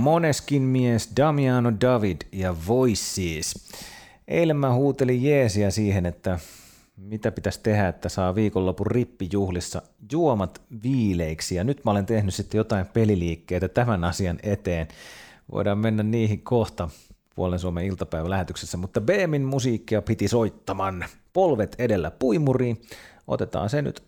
Moneskin mies, Damiano David ja Voices. Eilen mä huutelin jeesiä siihen, että mitä pitäisi tehdä, että saa viikonlopun rippijuhlissa juomat viileiksi. Ja nyt mä olen tehnyt sitten jotain peliliikkeitä tämän asian eteen. Voidaan mennä niihin kohta Puolen Suomen iltapäivälähetyksessä, mutta BMin musiikkia piti soittaman. Polvet edellä puimuriin. Otetaan se nyt